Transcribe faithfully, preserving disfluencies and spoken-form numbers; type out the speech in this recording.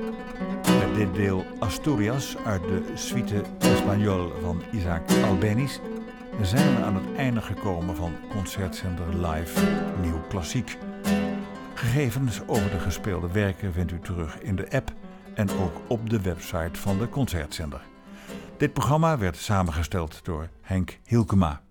Met dit deel Asturias uit de Suite Espagnol van Isaac Albéniz zijn we aan het einde gekomen van Concertzender Live Nieuw Klassiek. Gegevens over de gespeelde werken vindt u terug in de app en ook op de website van de Concertzender. Dit programma werd samengesteld door Henk Hielkema.